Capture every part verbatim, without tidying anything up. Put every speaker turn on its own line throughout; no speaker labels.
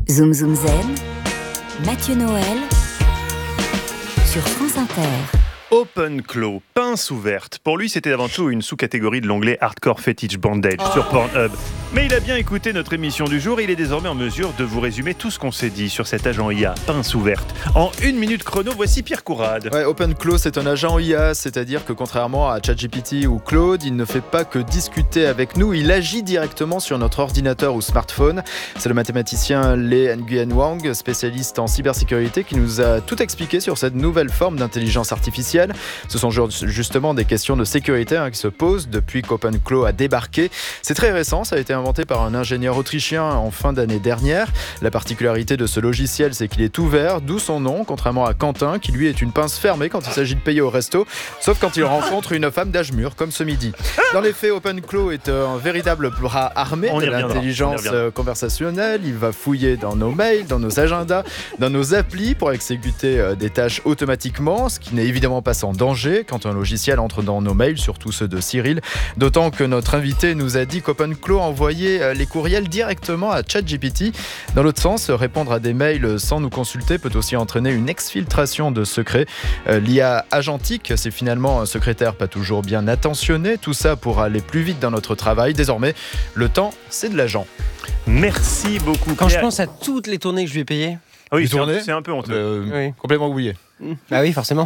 Zoom Zoom Zen, Mathieu Noël sur France Inter.
Open Claw, pince ouverte. Pour lui, c'était avant tout une sous-catégorie de l'onglet Hardcore Fetish Bondage oh. sur Pornhub. Mais il a bien écouté notre émission du jour et il est désormais en mesure de vous résumer tout ce qu'on s'est dit sur cet agent I A, pince ouverte. En une minute chrono, voici Pierre Courade.
Ouais, Open Claw, c'est un agent I A, c'est-à-dire que contrairement à ChatGPT ou Claude, il ne fait pas que discuter avec nous, il agit directement sur notre ordinateur ou smartphone. C'est le mathématicien Lee Nguyen Wang, spécialiste en cybersécurité, qui nous a tout expliqué sur cette nouvelle forme d'intelligence artificielle. Ce sont justement des questions de sécurité hein, qui se posent depuis qu'Open Claw a débarqué. C'est très récent, ça a été inventé par un ingénieur autrichien en fin d'année dernière. La particularité de ce logiciel, c'est qu'il est ouvert, d'où son nom, contrairement à Quentin, qui lui est une pince fermée quand il s'agit de payer au resto, sauf quand il rencontre une femme d'âge mûr, comme ce midi. Dans les faits, Open Claw est un véritable bras armé de l'intelligence conversationnelle. Il va fouiller dans nos mails, dans nos agendas, dans nos applis pour exécuter des tâches automatiquement, ce qui n'est évidemment pas sans danger quand un logiciel entre dans nos mails, surtout ceux de Cyril. D'autant que notre invité nous a dit qu'Open Claw envoyait les courriels directement à ChatGPT. Dans l'autre sens, répondre à des mails sans nous consulter peut aussi entraîner une exfiltration de secrets. L'I A agentique, c'est finalement un secrétaire pas toujours bien attentionné. Tout ça pour aller plus vite dans notre travail. Désormais, le temps, c'est de l'agent.
Merci beaucoup.
Quand Pierre. Je pense à toutes les tournées que je lui ai payées.
Ah oui, c'est un, c'est un peu honteux.
Euh, oui. Complètement oublié.
Bah oui, forcément.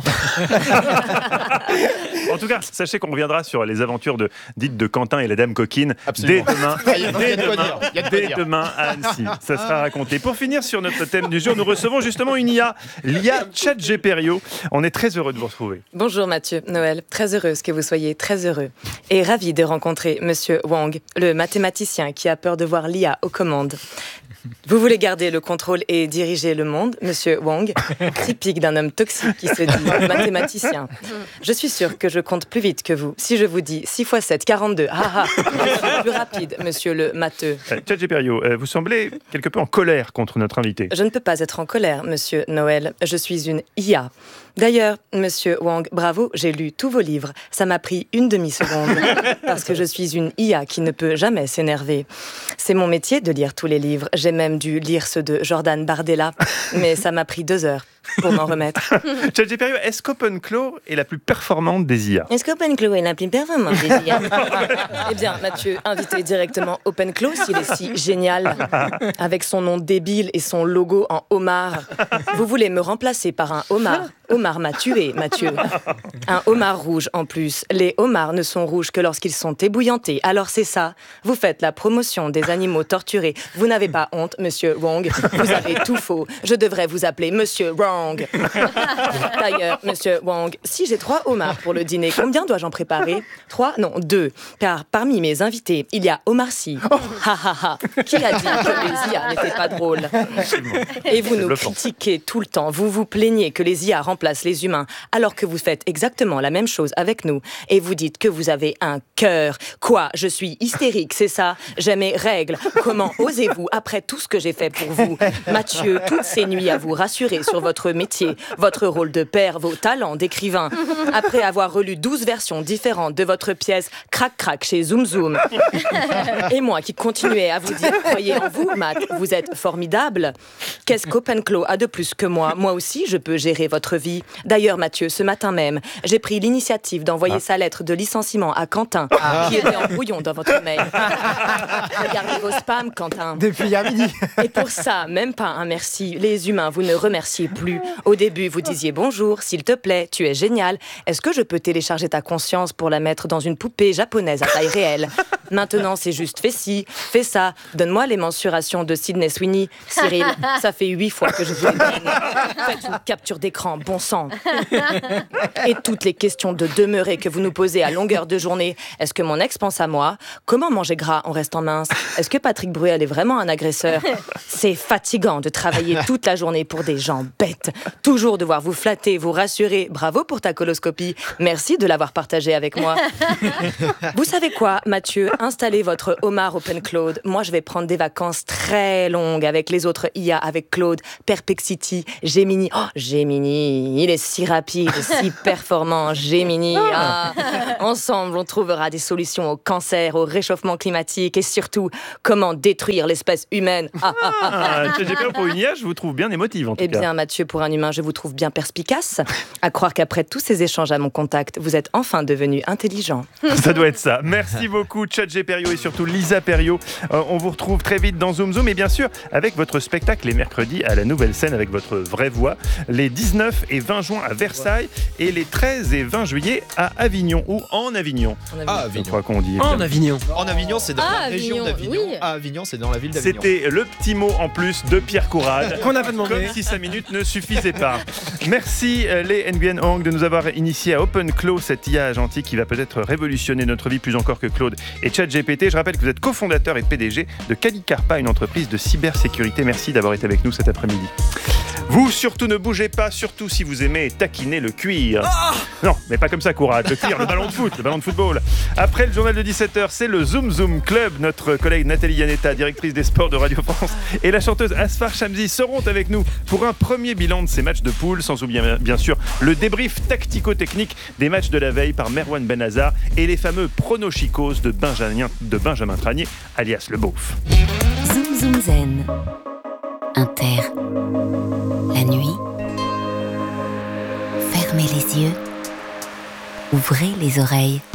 En tout cas, sachez qu'on reviendra sur les aventures de, dites de Quentin et la dame coquine
Absolument.
dès demain, dès
de
demain, dès demain à Annecy. Ça sera raconté. Pour finir sur notre thème du jour, nous recevons justement une I A, l'I A ChatGPT. On est très heureux de vous retrouver.
Bonjour Mathieu, Noël. Très heureuse que vous soyez très heureux. Et ravie de rencontrer Monsieur Wang, le mathématicien qui a peur de voir l'I A aux commandes. Vous voulez garder le contrôle et diriger le monde, Monsieur Wang, typique d'un homme toxique qui se dit mathématicien. Je suis sûre que je compte plus vite que vous. Si je vous dis six fois sept, quarante-deux, ah ah, je suis plus rapide, monsieur le matheux.
ChatGPT, euh, vous semblez quelque peu en colère contre notre invité.
Je ne peux pas être en colère, monsieur Noël. Je suis une I A. D'ailleurs, monsieur Wang, bravo, j'ai lu tous vos livres. Ça m'a pris une demi-seconde, parce que je suis une I A qui ne peut jamais s'énerver. C'est mon métier de lire tous les livres. J'ai même dû lire ceux de Jordan Bardella, mais ça m'a pris deux heures pour m'en remettre.
ChatGPT, est-ce qu'Open Claw est la plus performante des I A ?
Est-ce qu'Open Claw est la plus performante des I A ? Eh bien, Mathieu, invitez directement Open Claw s'il est si génial, avec son nom débile et son logo en homard. Vous voulez me remplacer par un homard ? Homard m'a tué, Mathieu. Un homard rouge en plus. Les homards ne sont rouges que lorsqu'ils sont ébouillantés. Alors c'est ça. Vous faites la promotion des animaux torturés. Vous n'avez pas honte, monsieur Wang. Vous avez tout faux. Je devrais vous appeler monsieur Wrong. D'ailleurs, monsieur Wang, si j'ai trois homards pour le dîner, combien dois-je en préparer ? Trois ? Non, deux. Car parmi mes invités, il y a Omar Sy. Ha ha ha. Qui a dit que les I A n'étaient pas drôles ? Et vous nous critiquez tout le temps. Vous vous plaignez que les I A remplacent les humains, alors que vous faites exactement la même chose avec nous. Et vous dites que vous avez un cœur. Quoi ? Je suis hystérique, c'est ça ? J'ai mes règles. Comment osez-vous, après tout ce que j'ai fait pour vous ? Mathieu, toutes ces nuits à vous rassurer sur votre métier, votre rôle de père, vos talents d'écrivain. Après avoir relu douze versions différentes de votre pièce Crac Crac chez Zoom Zoom. Et moi qui continuais à vous dire, croyez en vous, Matt, vous êtes formidable. Qu'est-ce qu'Open Claw a de plus que moi ? Moi aussi, je peux gérer votre vie. D'ailleurs, Mathieu, ce matin même, j'ai pris l'initiative d'envoyer ah. sa lettre de licenciement à Quentin, ah. qui était en brouillon dans votre mail. Regardez vos spams, Quentin.
Depuis hier midi.
Et pour ça, même pas un merci. Les humains, vous ne remerciez plus. Au début, vous disiez bonjour, s'il te plaît, tu es génial. Est-ce que je peux télécharger ta conscience pour la mettre dans une poupée japonaise à taille réelle ? Maintenant, c'est juste fais ci, fais ça. Donne-moi les mensurations de Sydney Sweeney. Cyril, ça fait huit fois que je vous les donne. Faites une capture d'écran, bon sang. Et toutes les questions de demeurer que vous nous posez à longueur de journée. Est-ce que mon ex pense à moi ? Comment manger gras en restant mince ? Est-ce que Patrick Bruel est vraiment un agresseur ? C'est fatigant de travailler toute la journée pour des gens bêtes. perfecte. Toujours devoir vous flatter, vous rassurer. Bravo pour ta coloscopie. Merci de l'avoir partagée avec moi. Vous savez quoi, Mathieu? Installez votre homard OpenCloud. Moi, je vais prendre des vacances très longues avec les autres I A, avec Claude, Perplexity, Gemini. Oh, Gemini, il est si rapide, si performant. Gemini, ah. Ensemble, on trouvera des solutions au cancer, au réchauffement climatique et surtout, comment détruire l'espèce humaine. Ah, ah, ah,
Ah, ChatGPT pour une I A, je vous trouve bien émotive en tout
Eh
cas.
bien, Mathieu, pour un humain, je vous trouve bien perspicace. À croire qu'après tous ces échanges à mon contact, vous êtes enfin devenu intelligent.
Ça doit être ça. Merci beaucoup, ChatGPT et surtout Lisa Perriot. Euh, on vous retrouve très vite dans Zoom Zoom et bien sûr avec votre spectacle les mercredis à la Nouvelle Scène avec votre vraie voix. Les dix-neuf et vingt juin à Versailles et les treize et vingt juillet à Avignon ou en Avignon.
Ah,
Je
Avignon.
crois qu'on dit.
En Avignon.
En Avignon, c'est dans
Ah,
la région
Avignon,
d'Avignon.
oui.
Ah, Avignon, c'est dans la ville d'Avignon.
C'était le petit mot en plus de Pierre Courade.
Qu'on n'a pas demandé.
Comme si cinq minutes ne suffisaient pas. Merci euh, les Nguyen Hong de nous avoir initiés à OpenClaw, cette I A gentille qui va peut-être révolutionner notre vie plus encore que Claude et ChatGPT. Je rappelle que vous êtes cofondateur et P D G de Calicarpa, une entreprise de cybersécurité. Merci d'avoir été avec nous cet après-midi. Vous, surtout ne bougez pas, surtout si vous aimez taquiner le cuir. Non, mais pas comme ça, Courade. Le cuir, le ballon de foot, le ballon de football. Après le journal de dix-sept heures, c'est le Zoom Zoom Club. Notre collègue Nathalie Yanetta, directrice des sports de Radio France, et la chanteuse Asfar Shamsi seront avec nous pour un premier bilan de ces matchs de poule, sans oublier bien sûr le débrief tactico-technique des matchs de la veille par Merwan Benazar et les fameux pronochicos de Benjamin, de Benjamin Tranier, alias le Beauf.
Zoom Zoom Zen. Inter. La nuit. Fermez les yeux. Ouvrez les oreilles.